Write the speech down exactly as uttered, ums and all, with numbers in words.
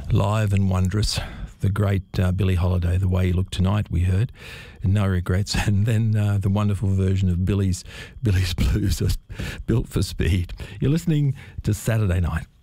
Live and wondrous. The great uh, Billie Holiday, The Way You Look Tonight, we heard, and No Regrets, and then uh, the wonderful version of Billie's Billie's Blues, Built for Speed. You're listening to Saturday Night